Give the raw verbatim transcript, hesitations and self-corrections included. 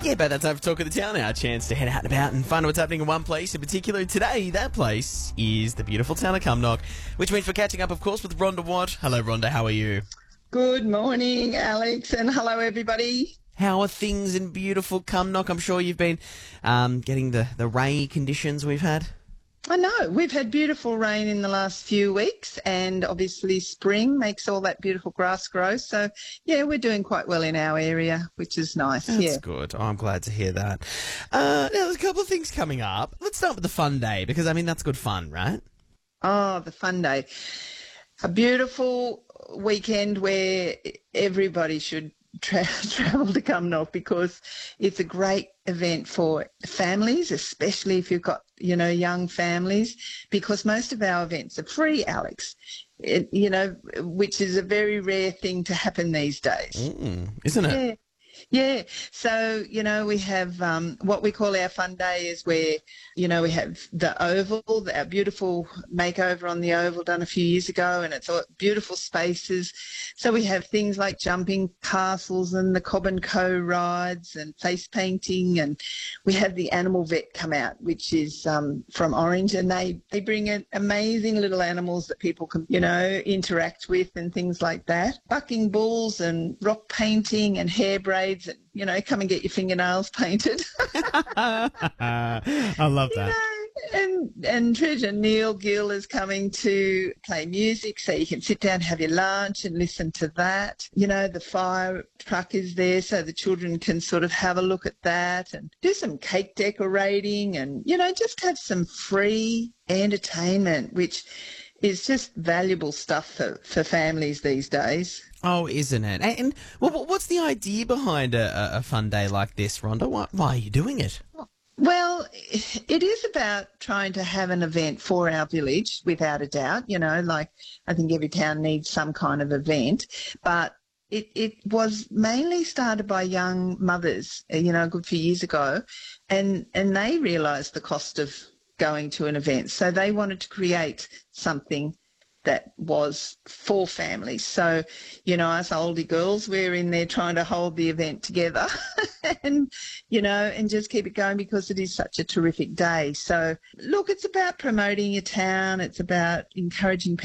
Yeah, but that's time for Talk of the Town, our chance to head out and about and find out what's happening in one place in particular. Today, that place is the beautiful town of Cumnock, which means we're catching up, of course, with Rhonda Watt. Hello, Rhonda, how are you? Good morning, Alex, and hello, everybody. How are things in beautiful Cumnock? I'm sure you've been um, getting the, the rainy conditions we've had. I know, we've had beautiful rain in the last few weeks, and obviously spring makes all that beautiful grass grow. So, yeah, we're doing quite well in our area, which is nice. That's yeah. good. Oh, I'm glad to hear that. Uh, now, there's a couple of things coming up. Let's start with the fun day, because, I mean, that's good fun, right? Oh, the fun day. A beautiful weekend where everybody should Tra- travel to Cumnock because it's a great event for families, especially if you've got, you know, young families, because most of our events are free, Alex, it, you know, which is a very rare thing to happen these days. Mm, isn't it? Yeah. Yeah, so, you know, we have um, what we call our fun day is where, you know, we have the Oval, our beautiful makeover on the Oval done a few years ago, and it's all beautiful spaces. So we have things like jumping castles and the Cobb and Co rides and face painting, and we have the animal vet come out, which is um, from Orange, and they, they bring in amazing little animals that people can, you know, interact with and things like that. Bucking bulls and rock painting and hair braids. And, you know, come and get your fingernails painted. I love that. You know, and and Treasure Neil Gill is coming to play music, so you can sit down, have your lunch and listen to that. You know, the fire truck is there so the children can sort of have a look at that and do some cake decorating and, you know, just have some free entertainment, which is just valuable stuff for, for families these days. Oh, isn't it? And, and well, what's the idea behind a, a fun day like this, Rhonda? Why, why are you doing it? Well, it is about trying to have an event for our village, without a doubt. You know, like I think every town needs some kind of event, but it, it was mainly started by young mothers, you know, a good few years ago, and, and they realised the cost of going to an event. So they wanted to create something that was for families. So, you know, us oldie girls, we're in there trying to hold the event together and, you know, and just keep it going because it is such a terrific day. So, look, it's about promoting your town. It's about encouraging people